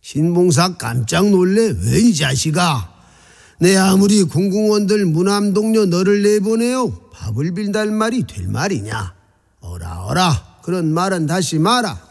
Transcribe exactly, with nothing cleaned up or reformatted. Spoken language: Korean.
신봉사 깜짝 놀래. 왜 이 자식아. 내 아무리 공공원들 무남동료 너를 내보내요 밥을 빌달 말이 될 말이냐. 어라 어라 그런 말은 다시 마라.